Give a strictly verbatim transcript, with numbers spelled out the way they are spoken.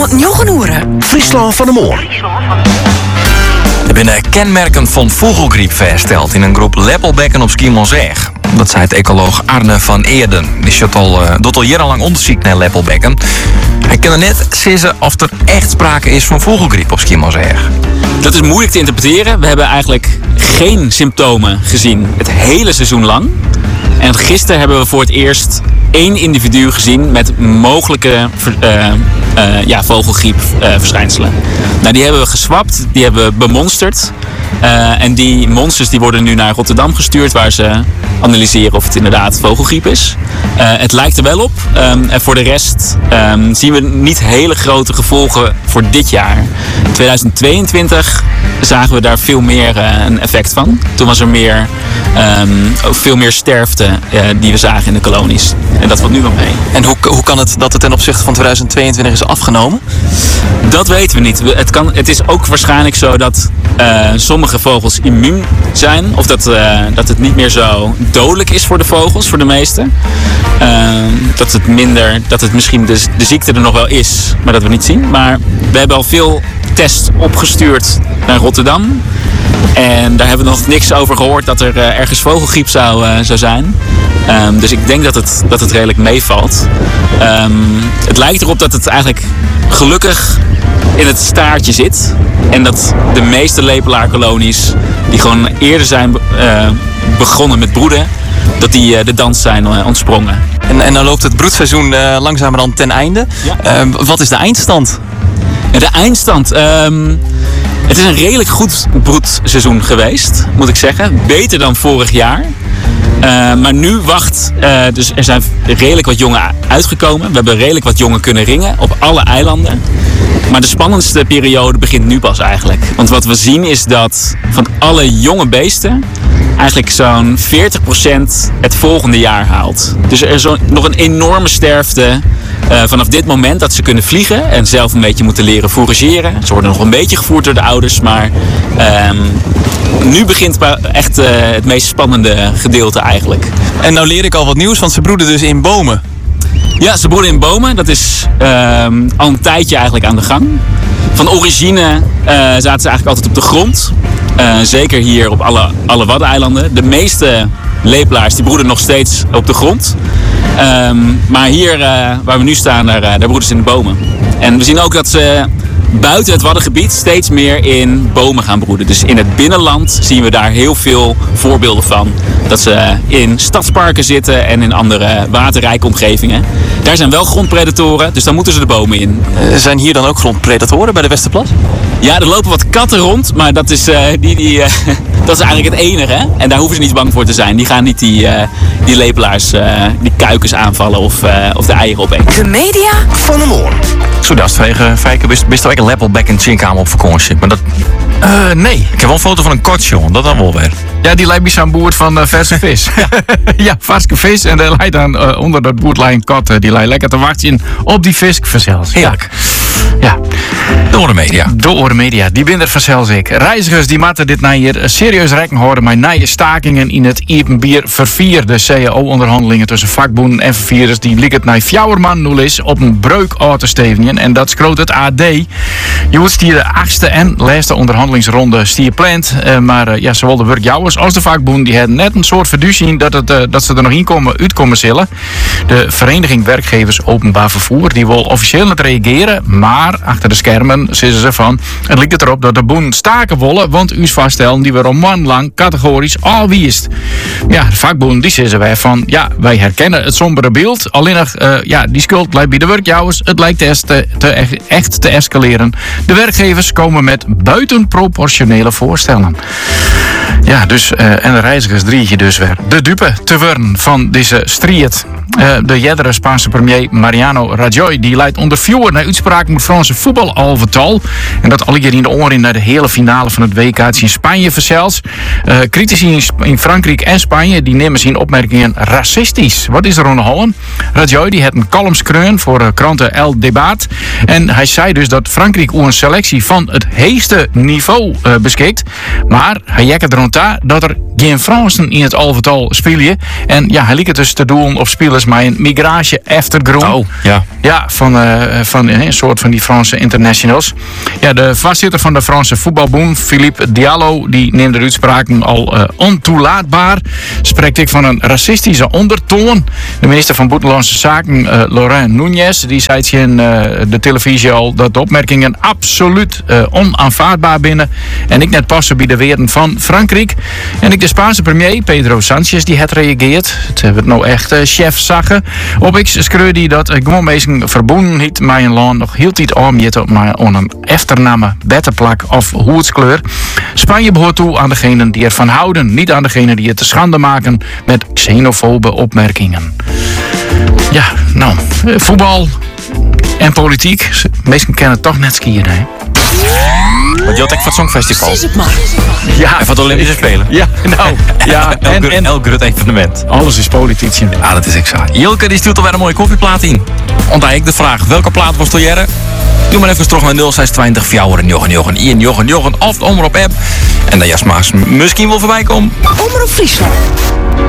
negen uur. Friesland van de Moor. Er binnen kenmerken van vogelgriep vastgesteld in een groep leppelbekken op Schiermonnikoog. Dat zei het ecoloog Arne van Eerden. Die zit al, uh, doet al jarenlang onderzoek naar leppelbekken. Hij kan er net zeggen of er echt sprake is van vogelgriep op Schiermonnikoog. Dat is moeilijk te interpreteren. We hebben eigenlijk geen symptomen gezien het hele seizoen lang. En gisteren hebben we voor het eerst één individu gezien met mogelijke uh, uh, ja, vogelgriepverschijnselen. Uh, nou, die hebben we geswapt, die hebben we bemonsterd. Uh, en die monsters die worden nu naar Rotterdam gestuurd, waar ze analyseren of het inderdaad vogelgriep is. Uh, het lijkt er wel op. Um, en voor de rest um, zien we niet hele grote gevolgen voor dit jaar. In tweeduizend tweeëntwintig zagen we daar veel meer uh, een effect van. Toen was er meer, um, veel meer sterfte uh, die we zagen in de kolonies. En dat valt nu wel mee. En hoe, hoe kan het dat het ten opzichte van tweeduizend tweeëntwintig is afgenomen? Dat weten we niet. Het, kan, het is ook waarschijnlijk zo dat uh, sommige vogels immuun zijn. Of dat, uh, dat het niet meer zo dodelijk is voor de vogels, voor de meeste. Uh, dat het minder, dat het misschien de, de ziekte er nog wel is, maar dat we niet zien. Maar we hebben al veel tests opgestuurd naar Rotterdam. En daar hebben we nog niks over gehoord dat er uh, ergens vogelgriep zou, uh, zou zijn. Um, dus ik denk dat het, dat het redelijk meevalt. Um, het lijkt erop dat het eigenlijk gelukkig in het staartje zit. En dat de meeste lepelaarkolonies die gewoon eerder zijn uh, begonnen met broeden, dat die uh, de dans zijn uh, ontsprongen. En, en dan loopt het broedseizoen uh, langzamerhand ten einde. Ja. Uh, wat is de eindstand? Ja, de eindstand? Um, het is een redelijk goed broedseizoen geweest, moet ik zeggen. Beter dan vorig jaar. Uh, maar nu wacht, uh, dus er zijn redelijk wat jongen uitgekomen. We hebben redelijk wat jongen kunnen ringen op alle eilanden. Maar de spannendste periode begint nu pas eigenlijk. Want wat we zien is dat van alle jonge beesten eigenlijk zo'n veertig procent het volgende jaar haalt. Dus er is zo nog een enorme sterfte uh, vanaf dit moment dat ze kunnen vliegen en zelf een beetje moeten leren fourageren. Ze worden nog een beetje gevoerd door de ouders, maar um, nu begint echt uh, het meest spannende gedeelte eigenlijk. En nou leer ik al wat nieuws, want ze broeden dus in bomen. Ja, ze broeden in bomen. Dat is um, al een tijdje eigenlijk aan de gang. Van origine uh, zaten ze eigenlijk altijd op de grond. Uh, zeker hier op alle, alle Waddeneilanden. De meeste lepelaars die broeden nog steeds op de grond. Um, maar hier uh, waar we nu staan, daar, daar broeden ze in de bomen. En we zien ook dat ze buiten het Waddengebied steeds meer in bomen gaan broeden. Dus in het binnenland zien we daar heel veel voorbeelden van. Dat ze in stadsparken zitten en in andere waterrijke omgevingen. Daar zijn wel grondpredatoren, dus dan moeten ze de bomen in. Uh, zijn hier dan ook grondpredatoren bij de Westerplas? Ja, er lopen wat katten rond, maar dat is, uh, die, die, uh, dat is eigenlijk het enige. Hè? En daar hoeven ze niet bang voor te zijn. Die gaan niet die, uh, die lepelaars, uh, die kuikens aanvallen of, uh, of de eieren opeten. De media van de Moor. Zo, dat is het Fijke. Bist bist er ook een leppelbek in Tjinkhaam op vakantie? Maar dat... Uh, nee. Ik heb wel een foto van een kot, jongen. Dat dan wel weer. Ja, die lijkt me zo'n boert van uh, verse vis. ja, ja verse vis. En daar lijkt dan uh, onder dat boert een kot. Uh, die lijkt lekker te wachten op die vis vanzelfs. Heerlijk. Ja. Door de media. Door de media. Die binder vanzelfs ik. Reizigers die moeten dit nou hier serieus rekken houden met nieuwe stakingen in het Iepenbier vervier. De C A O-onderhandelingen tussen vakbonden en vervierers die lieken het naar Fjouwerman nul is op een breuk uit te stevenen. En dat schroot het A D. Je wordt hier de achtste en laatste onderhandelingsronde stier plant. Uh, maar uh, ja, zowel de werkjouwers als de vakbonden die hebben net een soort verduzie dat, het, uh, dat ze er nog in komen, uitkomen zullen. De Vereniging Werkgevers Openbaar Vervoer die wil officieel niet reageren, maar achter de schermen zeggen ze van het lijkt erop dat de bonden staken willen, want u vaststellen die we een man lang categorisch al wiest. Ja, de vakbonden die zeggen wij van ja, wij herkennen het sombere beeld, alleen nog uh, ja, die schuld lijkt bij de werkjouwers, het lijkt echt te, te, echt te escaleren. De werkgevers komen met buitenproportionele voorstellen. Ja, dus uh, en de reizigers drietje dus weer de dupe te worden van deze strijd. Uh, de jedere Spaanse premier Mariano Rajoy die leidt onder vuur naar uitspraak met Franse voetbalhalvetal. En dat alle hier in de oren naar de hele finale van het W K in Spanje verzels. Uh, critici in, Sp- in Frankrijk en Spanje die nemen zijn opmerkingen racistisch. Wat is er aan de hand? Rajoy die had een column skreun voor uh, kranten El Debat. En hij zei dus dat Frankrijk een selectie van het hoogste niveau uh, beschikt. Maar hij jekke er rond dat er geen Fransen in het alvetal spelen. En ja, hij liet het dus te doen op spelen spelers met een migratie-achtergrond. Oh, ja. Ja, van, uh, van uh, een soort van die Franse internationals. Ja, de voorzitter van de Franse voetbalbond, Philippe Diallo, die neemt de uitspraken al uh, ontoelaatbaar. Spreekt ik van een racistische ondertoon. De minister van Buitenlandse Zaken, uh, Laurent Nunez, die zei in uh, de televisie al dat de opmerkingen absoluut uh, onaanvaardbaar binnen. En ik net passen bij de woorden van Frankrijk. En ik de Spaanse premier, Pedro Sanchez, die het reageert. Het hebben we het nou echt uh, chef zagen. Op X schreeuwde hij dat uh, gewoon mensen verbonden heeft met een land nog hield hij het om maar on een eftername, betterplak of hoedskleur. Spanje behoort toe aan degenen die ervan houden, niet aan degenen die het te schande maken met xenofobe opmerkingen. Ja, nou, voetbal en politiek, mensen kennen het toch net skiën, hè? Want je had ook van het Songfestival. Ja, En van de Olympische Spelen. ja, nou, ja, elk, en, en elk groot evenement. alles is politiek. Ah, dat is exact. Jilke die stuurt alweer een mooie koffieplaat in. Ontdek ik de vraag, welke plaat was Jere? Doe maar even terug naar nul zes twintig vier negen negen één negen negen of de Omroep app. En dan jasma's misschien wel voorbij komen. Omroep Friesland.